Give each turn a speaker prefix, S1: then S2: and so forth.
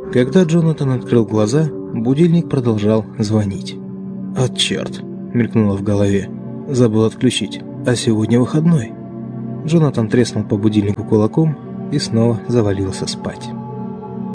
S1: Когда Джонатан открыл глаза, будильник продолжал звонить. «От черт!» — мелькнуло в голове. «Забыл отключить. А сегодня выходной». Джонатан треснул по будильнику кулаком и снова завалился спать.